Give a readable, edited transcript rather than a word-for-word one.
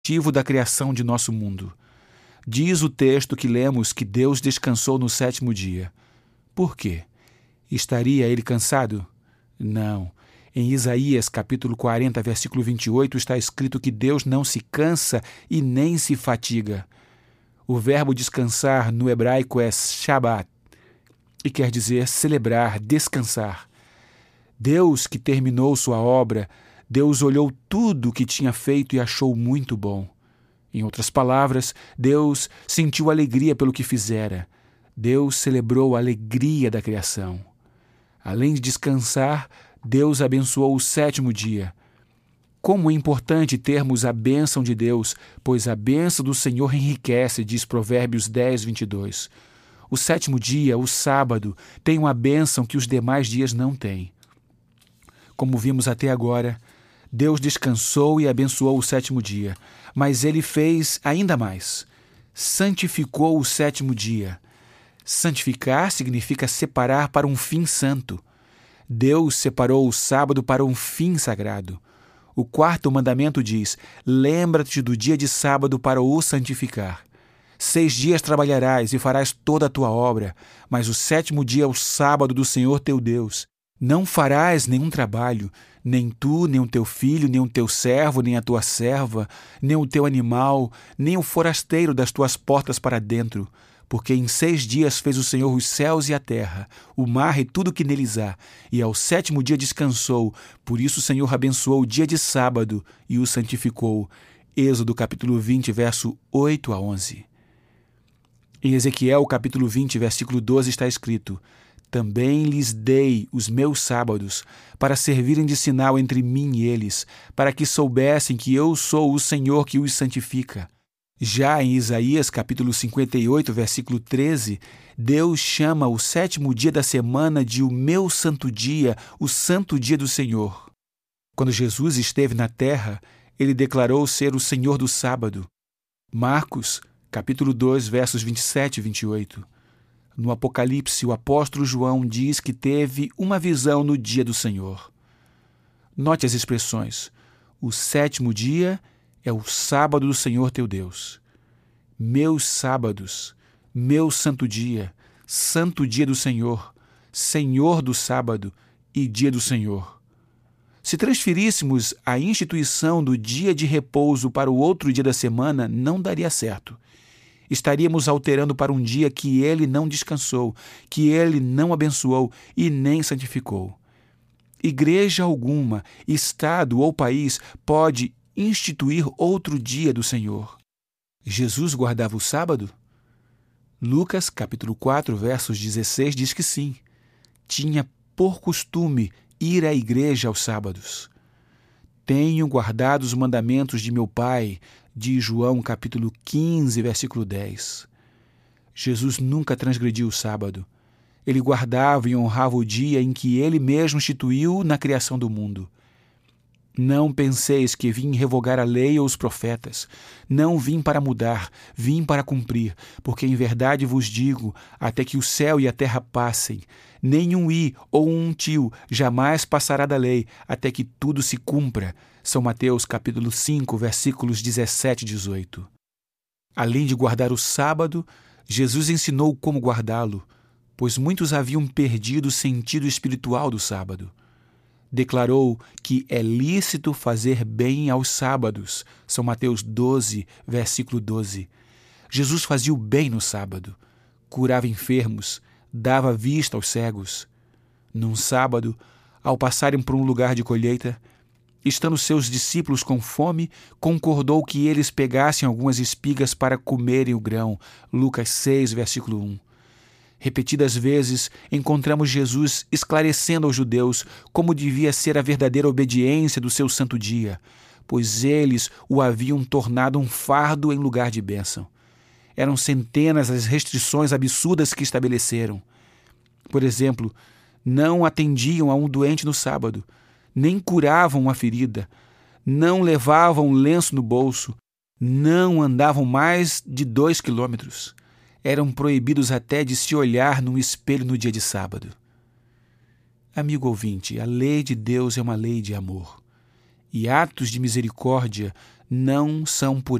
motivo da criação de nosso mundo. Diz o texto que lemos que Deus descansou no sétimo dia. Por quê? Estaria ele cansado? Não. Em Isaías, capítulo 40, versículo 28, está escrito que Deus não se cansa e nem se fatiga. O verbo descansar no hebraico é Shabbat, e quer dizer celebrar, descansar. Deus que terminou sua obra, Deus olhou tudo o que tinha feito e achou muito bom. Em outras palavras, Deus sentiu alegria pelo que fizera. Deus celebrou a alegria da criação. Além de descansar, Deus abençoou o sétimo dia. Como é importante termos a bênção de Deus, pois a bênção do Senhor enriquece, diz Provérbios 10, 22. O sétimo dia, o sábado, tem uma bênção que os demais dias não têm. Como vimos até agora, Deus descansou e abençoou o sétimo dia, mas Ele fez ainda mais. Santificou o sétimo dia. Santificar significa separar para um fim santo. Deus separou o sábado para um fim sagrado. O quarto mandamento diz: lembra-te do dia de sábado para o santificar. 6 dias trabalharás e farás toda a tua obra, mas o sétimo dia é o sábado do Senhor teu Deus. Não farás nenhum trabalho, nem tu, nem o teu filho, nem o teu servo, nem a tua serva, nem o teu animal, nem o forasteiro das tuas portas para dentro. Porque em 6 dias fez o Senhor os céus e a terra, o mar e tudo que neles há, e ao sétimo dia descansou. Por isso o Senhor abençoou o dia de sábado e o santificou. Êxodo capítulo 20, verso 8 a 11. Em Ezequiel capítulo 20, versículo 12 está escrito: também lhes dei os meus sábados, para servirem de sinal entre mim e eles, para que soubessem que eu sou o Senhor que os santifica. Já em Isaías, capítulo 58, versículo 13, Deus chama o sétimo dia da semana de o meu santo dia, o santo dia do Senhor. Quando Jesus esteve na terra, ele declarou ser o Senhor do sábado. Marcos, capítulo 2, versos 27 e 28. No Apocalipse, o apóstolo João diz que teve uma visão no dia do Senhor. Note as expressões: o sétimo dia é o sábado do Senhor teu Deus. Meus sábados, meu santo dia do Senhor, Senhor do sábado e dia do Senhor. Se transferíssemos a instituição do dia de repouso para o outro dia da semana, não daria certo. Estaríamos alterando para um dia que ele não descansou, que ele não abençoou e nem santificou. Igreja alguma, estado ou país pode instituir outro dia do Senhor. Jesus guardava o sábado? Lucas, capítulo 4, versos 16, diz que sim. Tinha por costume ir à igreja aos sábados. Tenho guardado os mandamentos de meu Pai, diz João, capítulo 15, versículo 10. Jesus nunca transgrediu o sábado. Ele guardava e honrava o dia em que ele mesmo instituiu na criação do mundo. Não penseis que vim revogar a lei ou os profetas. Não vim para mudar, vim para cumprir, porque em verdade vos digo, até que o céu e a terra passem, nem um i ou um tio jamais passará da lei, até que tudo se cumpra. São Mateus capítulo 5, versículos 17 e 18. Além de guardar o sábado, Jesus ensinou como guardá-lo, pois muitos haviam perdido o sentido espiritual do sábado. Declarou que é lícito fazer bem aos sábados. São Mateus 12, versículo 12. Jesus fazia o bem no sábado, curava enfermos, dava vista aos cegos. Num sábado, ao passarem por um lugar de colheita, estando seus discípulos com fome, concordou que eles pegassem algumas espigas para comerem o grão. Lucas 6, versículo 1. Repetidas vezes, encontramos Jesus esclarecendo aos judeus como devia ser a verdadeira obediência do seu santo dia, pois eles o haviam tornado um fardo em lugar de bênção. Eram centenas as restrições absurdas que estabeleceram. Por exemplo, não atendiam a um doente no sábado, nem curavam uma ferida, não levavam lenço no bolso, não andavam mais de 2 quilômetros. Eram proibidos até de se olhar num espelho no dia de sábado. Amigo ouvinte, a lei de Deus é uma lei de amor. E atos de misericórdia não são por